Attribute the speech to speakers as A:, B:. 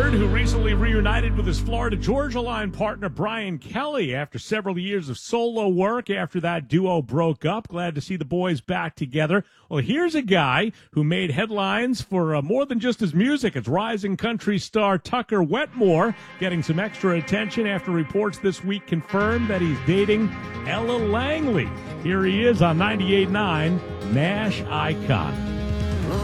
A: Bird, who recently reunited with his Florida Georgia Line partner Brian Kelly after several years of solo work after that duo broke up. Glad to see the boys back together. Well, here's a guy who made headlines for more than just his music. It's rising country star Tucker Wetmore getting some extra attention after reports this week confirmed that he's dating Ella Langley. Here he is on 98.9 Nash Icon.